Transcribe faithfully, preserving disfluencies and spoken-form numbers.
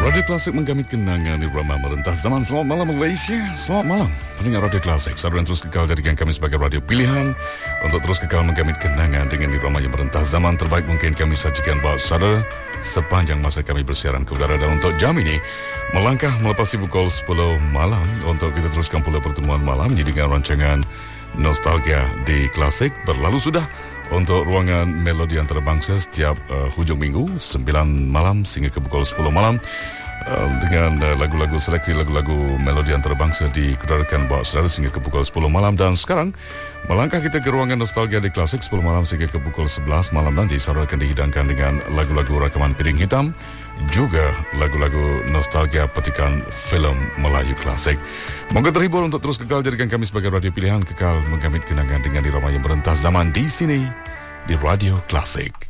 Radio Klasik menggamit kenangan di Irama merentas zaman. Selamat malam Malaysia. Selamat malam pendengar Radio Klasik. Sabar dan terus kekal jadikan kami sebagai radio pilihan untuk terus kekal menggamit kenangan dengan Irama yang merentas zaman terbaik mungkin kami sajikan buat saudara sepanjang masa kami bersiaran ke udara. Dan untuk jam ini melangkah melepasi pukul sepuluh malam untuk kita teruskan pula pertemuan malam ini dengan rancangan Nostalgia di Klasik. Berlalu sudah untuk ruangan melodi antarabangsa setiap uh, hujung minggu sembilan malam sehingga ke pukul sepuluh malam uh, dengan uh, lagu-lagu seleksi lagu-lagu melodi antarabangsa dikudarakan buat saudara sehingga ke pukul sepuluh malam. Dan sekarang melangkah kita ke ruangan Nostalgia di Klasik sepuluh malam sehingga ke pukul sebelas malam nanti. Saudara akan dihidangkan dengan lagu-lagu rakaman Piring Hitam, juga lagu-lagu nostalgia petikan filem Melayu klasik. Moga terhibur untuk terus kekal jadikan kami sebagai radio pilihan, kekal menggamit kenangan dengan irama yang merentas zaman di sini di Radio Klasik.